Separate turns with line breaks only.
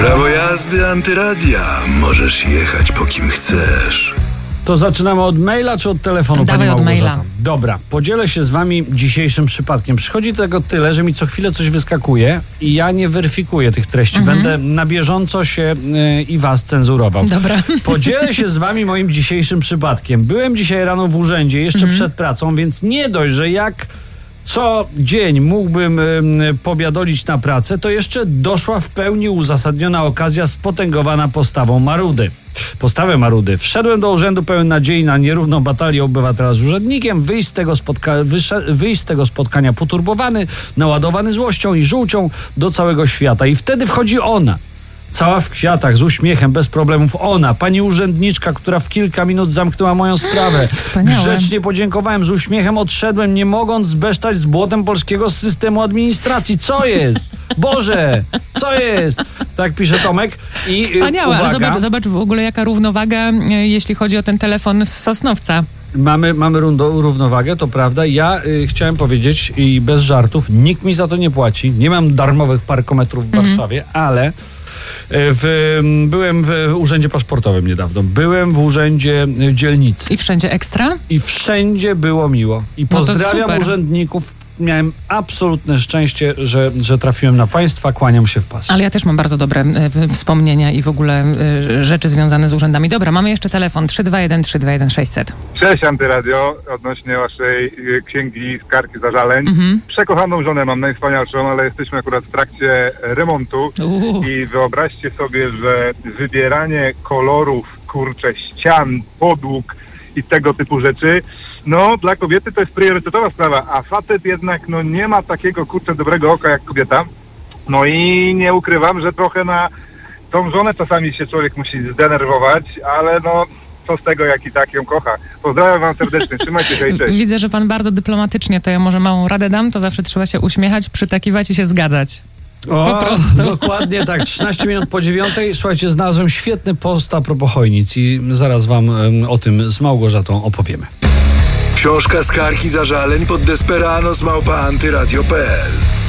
Prawo jazdy Antyradia. Możesz jechać po kim chcesz.
To zaczynamy od maila czy od telefonu?
Dawaj
pani
od
Małgorzato?
maila.
Dobra, podzielę się z wami dzisiejszym przypadkiem. Przychodzi tego tyle, że mi co chwilę coś wyskakuje i ja nie weryfikuję tych treści. Będę na bieżąco się i was cenzurował.
Dobra.
Podzielę się z wami moim dzisiejszym przypadkiem. Byłem dzisiaj rano w urzędzie, jeszcze przed pracą, więc nie dość, że jak co dzień mógłbym pobiadolić na pracę, to jeszcze doszła w pełni uzasadniona okazja spotęgowana postawą Marudy. Wszedłem do urzędu pełen nadziei na nierówną batalię obywatela z urzędnikiem, wyjść z tego spotkania poturbowany, naładowany złością i żółcią do całego świata. I wtedy wchodzi ona. Cała w kwiatach, z uśmiechem, bez problemów. Ona, pani urzędniczka, która w kilka minut zamknęła moją sprawę.
Wspaniałe.
Grzecznie podziękowałem, z uśmiechem odszedłem, nie mogąc zbesztać z błotem polskiego systemu administracji. Co jest? Boże, co jest? Tak pisze Tomek. I
Wspaniałe,
uwaga,
ale zobacz w ogóle jaka równowaga, jeśli chodzi o ten telefon z Sosnowca.
Mamy równowagę, to prawda. Ja chciałem powiedzieć i bez żartów, nikt mi za to nie płaci. Nie mam darmowych parkometrów w Warszawie, ale byłem w urzędzie paszportowym niedawno. Byłem w urzędzie dzielnicy.
I wszędzie ekstra?
I wszędzie było miło. I
No to
pozdrawiam
super.
urzędników. Miałem absolutne szczęście, że trafiłem na państwa. Kłaniam się w pas.
Ale ja też mam bardzo dobre wspomnienia i w ogóle rzeczy związane z urzędami. Dobra, mamy jeszcze telefon 321 600.
Cześć Antyradio, odnośnie waszej księgi skarg i zażaleń. Przekochaną żonę mam, najwspanialszą, ale jesteśmy akurat w trakcie remontu i wyobraźcie sobie, że wybieranie kolorów, ścian, podłóg i tego typu rzeczy, no dla kobiety to jest priorytetowa sprawa, a facet jednak nie ma takiego dobrego oka jak kobieta. No i nie ukrywam, że trochę na tą żonę czasami się człowiek musi zdenerwować, ale co z tego, jak i tak ją kocha. Pozdrawiam wam serdecznie, trzymajcie się i cześć.
Widzę, że pan bardzo dyplomatycznie, to ja może małą radę dam, to zawsze trzeba się uśmiechać, przytakiwać i się zgadzać. Po prostu.
Dokładnie tak. 13 minut po 9:00. Słuchajcie, znalazłem świetny post a propos chojnic i zaraz wam o tym z Małgorzatą opowiemy.
Książka skarg i zażaleń pod desperano@antyradio.pl